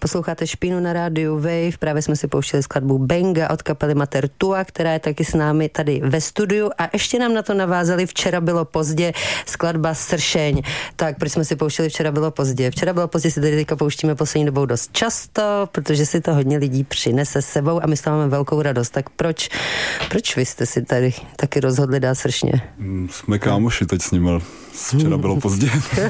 Posloucháte Špínu na rádiu Wave, právě jsme si pouštěli skladbu Benga od kapely Mater Tua, která je taky s námi tady ve studiu a ještě nám na to navázali Včera bylo pozdě, skladba Sršeň. Tak, proč jsme si pouštěli Včera bylo pozdě? Včera bylo pozdě si tady teďka pouštíme poslední dobou dost často, protože si to hodně lidí přinese s sebou a my s toho máme velkou radost. Tak proč vy jste si tady taky rozhodli dát Sršně? Jsme kámoši teď s nimi. Včera bylo pozdě.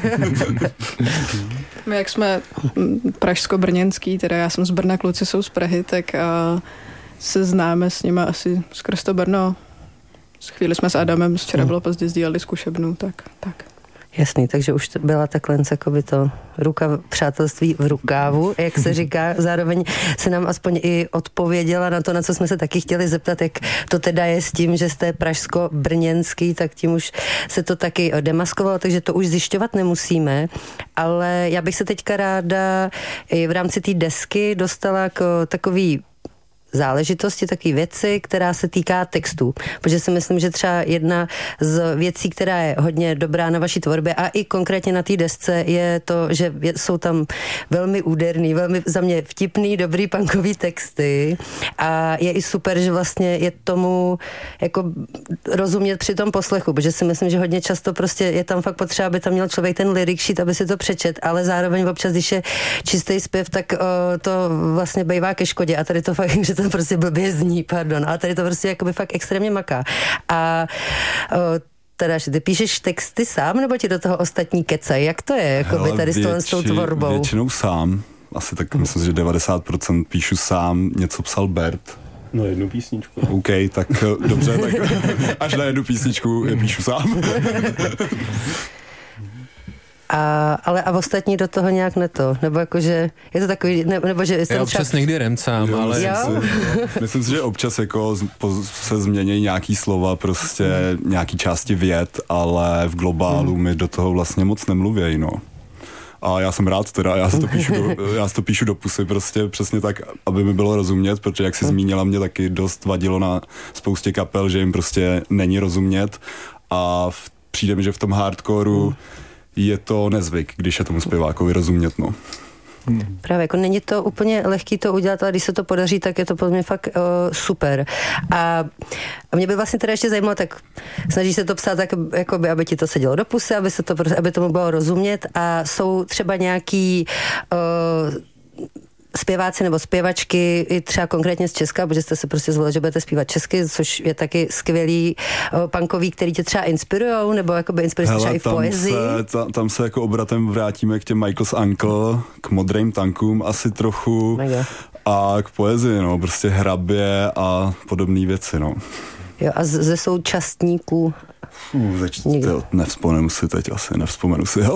My jak jsme pražsko-brněnský, teda já jsem z Brna, kluci jsou z Prahy, tak se známe s nima asi skrz to Brno. Chvíli jsme s Adamem, Včera bylo pozdě, sdíleli zkušebnu, tak. Jasný, takže už to byla takhle jakoby to ruka přátelství v rukávu, jak se říká. Zároveň se nám aspoň i odpověděla na to, na co jsme se taky chtěli zeptat, jak to teda je s tím, že jste pražsko-brněnský, tak tím už se to taky demaskovalo, takže to už zjišťovat nemusíme, ale já bych se teďka ráda i v rámci té desky dostala k takový záležitosti, takové věci, která se týká textů. Protože si myslím, že třeba jedna z věcí, která je hodně dobrá na vaší tvorbě a i konkrétně na té desce je to, že jsou tam velmi úderný, velmi za mě vtipný, dobrý punkový texty a je i super, že vlastně je tomu jako rozumět při tom poslechu, protože si myslím, že hodně často prostě je tam fakt potřeba, aby tam měl člověk ten lyric sheet, aby si to přečet, ale zároveň občas, když je čistý zpěv, tak to vlastně bývá ke škodě a tady to fakt, že to prostě blbě zní, pardon, ale tady to prostě jakoby fakt extrémně maká. A teda, že ty píšeš texty sám, nebo ti do toho ostatní kecají? Jak to je, jakoby tady s tou tvorbou? Většinou sám. Asi tak myslím, že 90% píšu sám, něco psal Bert. No jednu písničku. OK, tak dobře, tak až na jednu písničku je píšu sám. Ale ostatní do toho nějak nebo jakože je to takový, nebo že já občas někdy remcám, ale myslím si, že občas jako se změní nějaký slova, prostě nějaký části vět, ale v globálu mi do toho vlastně moc nemluvějí, no. A já jsem rád teda, já si to píšu do pusy prostě přesně tak, aby mi bylo rozumět, protože jak jsi zmínila, mě taky dost vadilo na spoustě kapel, že jim prostě není rozumět a přijde mi, že v tom hardcoreu je to nezvyk, když je tomu zpěvákovi rozumět, no. Právě, jako není to úplně lehký to udělat, ale když se to podaří, tak je to podle mě fakt super. A mě by vlastně teda ještě zajímalo, tak snaží se to psát tak, jakoby, aby ti to sedělo do pusy, aby tomu bylo rozumět a jsou třeba nějaký zpěváci nebo zpěvačky, i třeba konkrétně z Česka, protože jste se prostě zvolili, že budete zpívat česky, což je taky skvělý punkový, který tě třeba inspirujou, nebo jakoby inspirujou třeba i v poezii. Tam se jako obratem vrátíme k těm Michael's Uncle, k Modrým tankům asi trochu. Mega. A k poezii, no, prostě Hrabě a podobné věci, no. Jo, a ze současníků? Nevzpomenu si teď asi, ale